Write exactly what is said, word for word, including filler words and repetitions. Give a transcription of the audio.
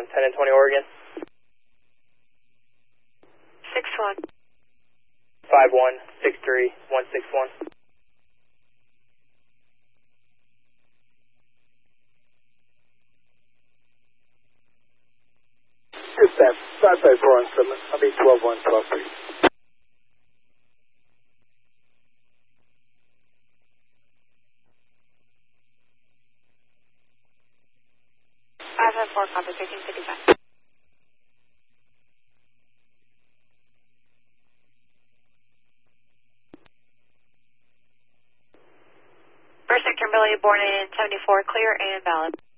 on ten and twenty Oregon. six one. five one six three one six one. Dispatch, five five four on seven, I mean twelve one, twelve three. five five four, copy, thirteen fifty-five. First sector, Kimberly, born in seventy-four, clear and valid.